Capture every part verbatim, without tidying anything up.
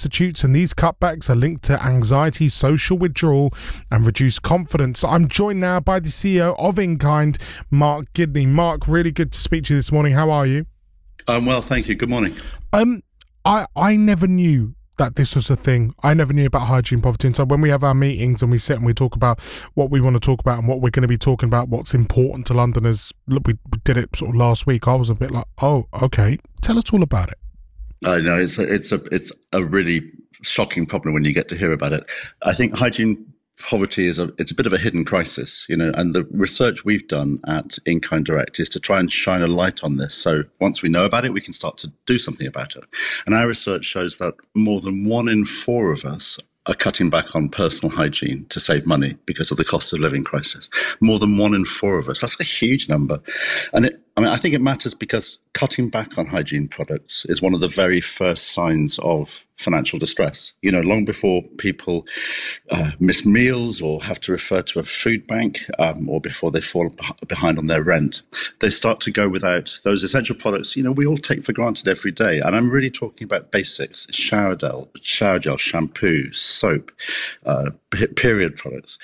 substitutes, and these cutbacks are linked to anxiety, social withdrawal, and reduced confidence. I'm joined now by the C E O of InKind, Mark Gidney. Mark, really good to speak to you this morning. How are you? I'm well, thank you. Good morning. Um, I I never knew that this was a thing. I never knew about hygiene poverty. And so when we have our meetings and we sit and we talk about what we want to talk about and what we're going to be talking about, what's important to Londoners, look, we did it sort of last week. I was a bit like, oh, okay. Tell us all about it. I know it's a, it's a it's a really shocking problem when you get to hear about it. I think hygiene poverty is a it's a bit of a hidden crisis, you know, and the research we've done at InKind Direct is to try and shine a light on this. So once we know about it, we can start to do something about it. And our research shows that more than one in four of us are cutting back on personal hygiene to save money because of the cost of living crisis. More than one in four of us. That's a huge number. And it, I mean, I think it matters because cutting back on hygiene products is one of the very first signs of financial distress. You know, long before people uh, miss meals or have to refer to a food bank um, or before they fall behind on their rent, they start to go without those essential products, you know, we all take for granted every day. And I'm really talking about basics: shower gel, shower gel, shampoo, soap, uh, period products.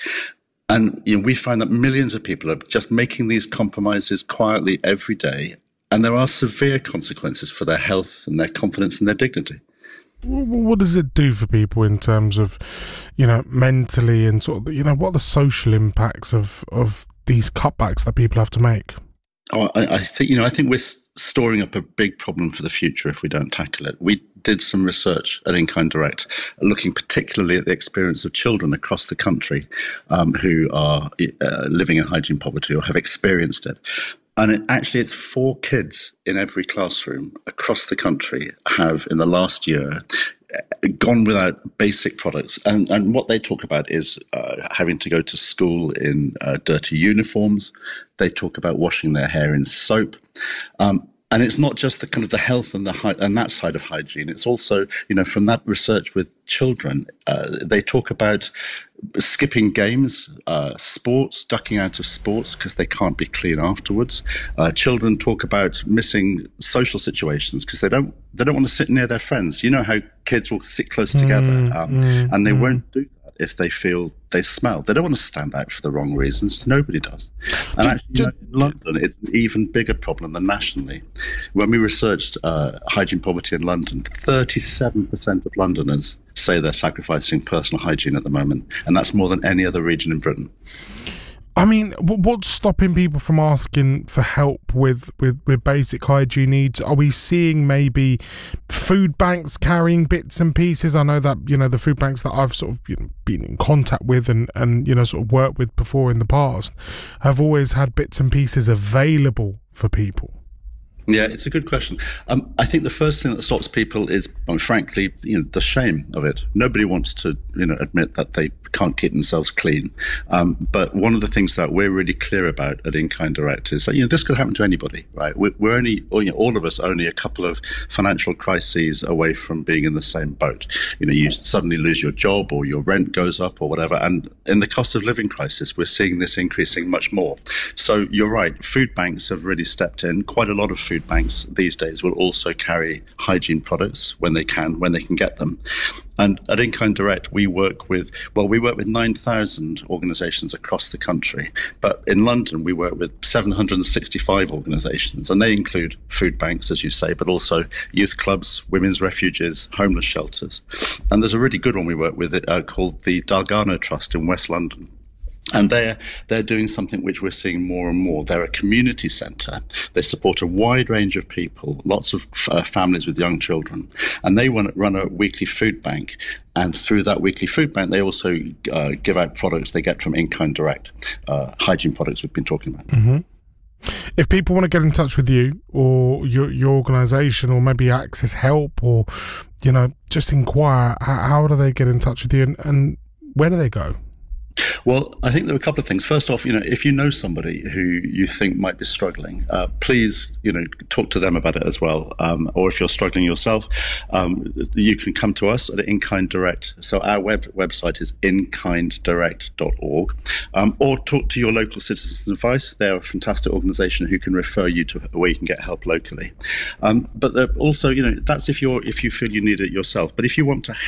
And you know, we find that millions of people are just making these compromises quietly every day, and there are severe consequences for their health and their confidence and their dignity. What does it do for people in terms of, you know, mentally and sort of, you know, what are the social impacts of, of these cutbacks that people have to make? Oh, I, I think, you know, I think we're storing up a big problem for the future if we don't tackle it. We did some research at InKind Direct, looking particularly at the experience of children across the country um, who are uh, living in hygiene poverty or have experienced it. And it, actually, it's four kids in every classroom across the country have, in the last year, gone without basic products. And, and what they talk about is uh, having to go to school in uh, dirty uniforms. They talk about washing their hair in soap. Um, And it's not just the kind of the health and the hy- and that side of hygiene. It's also, you know, from that research with children, uh, they talk about skipping games, uh, sports, ducking out of sports because they can't be clean afterwards. Uh, children talk about missing social situations because they don't they don't want to sit near their friends. You know how kids will sit close together, mm, um, mm, and they mm. won't do that if they feel they smell. They don't want to stand out for the wrong reasons. Nobody does. And actually, you know, in London, it's an even bigger problem than nationally. When we researched uh, hygiene poverty in London, thirty-seven percent of Londoners say they're sacrificing personal hygiene at the moment, and that's more than any other region in Britain. I mean, what's stopping people from asking for help with, with, with basic hygiene needs? Are we seeing maybe food banks carrying bits and pieces? I know that, you know, the food banks that I've sort of, you know, been in contact with and, and, you know, sort of worked with before in the past have always had bits and pieces available for people. Yeah, it's a good question. Um, I think the first thing that stops people is, I mean, frankly, you know, the shame of it. Nobody wants to, you know, admit that they can't keep themselves clean. Um, but one of the things that we're really clear about at InKind Direct is that, you know, this could happen to anybody, right? We're, we're only, or, you know, all of us only a couple of financial crises away from being in the same boat. You know, you suddenly lose your job or your rent goes up or whatever. And in the cost of living crisis, we're seeing this increasing much more. So you're right. Food banks have really stepped in. Quite a lot of food banks these days will also carry hygiene products when they can, when they can get them. And at InKind Direct, we work with, well, we work with nine thousand organisations across the country. But in London, we work with seven hundred sixty-five organisations, and they include food banks, as you say, but also youth clubs, women's refuges, homeless shelters. And there's a really good one we work with uh, called the Dalgano Trust in West London. And they're, they're doing something which we're seeing more and more. They're a community centre. They support a wide range of people, lots of uh, families with young children. And they run, run a weekly food bank. And through that weekly food bank, they also uh, give out products they get from InKind Direct, uh, hygiene products we've been talking about. Mm-hmm. If people want to get in touch with you or your, your organisation, or maybe access help, or, you know, just inquire, how, how do they get in touch with you, and, and where do they go? Well, I think there are a couple of things. First off, you know, if you know somebody who you think might be struggling, uh, please, you know, talk to them about it as well. Um, or if you're struggling yourself, um, you can come to us at InKind Direct. So our web website is in kind direct dot org. Um, or talk to your local Citizens Advice. They're a fantastic organisation who can refer you to where you can get help locally. Um, but also, you know, that's if you're if you feel you need it yourself. But if you want to